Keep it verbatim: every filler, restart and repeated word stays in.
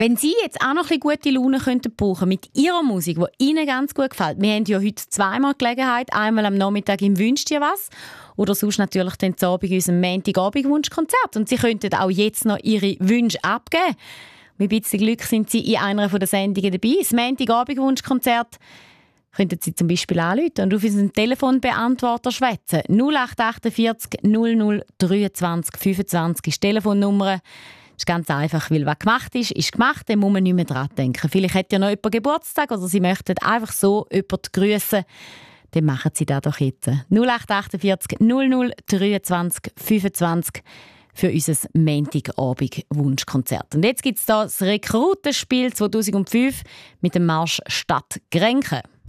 Wenn Sie jetzt auch noch ein bisschen gute Laune könnten brauchen mit Ihrer Musik, die Ihnen ganz gut gefällt. Wir haben ja heute zweimal Gelegenheit. Einmal am Nachmittag im «Wünscht ihr was?» oder sonst natürlich den Abend in unserem Montagabend-Wunschkonzert. Und Sie könnten auch jetzt noch Ihre Wünsche abgeben. Mit ein bisschen Glück sind Sie in einer der Sendungen dabei. Das Montagabend-Wunschkonzert könnten Sie zum Beispiel anrufen und auf unseren Telefonbeantworter schwätzen. null acht achtundvierzig null null dreiundzwanzig fünfundzwanzig ist die Telefonnummer. Das ist ganz einfach, weil was gemacht ist, ist gemacht, dann muss man nicht mehr dran denken. Vielleicht hat ja noch jemand Geburtstag oder Sie möchten einfach so jemanden grüssen, dann machen Sie das doch jetzt. null acht achtundvierzig null null dreiundzwanzig fünfundzwanzig für unser Montagabend-Wunschkonzert. Und jetzt gibt es hier das Rekrutenspiel zweitausendfünf mit dem Marsch Stadt Grenchen.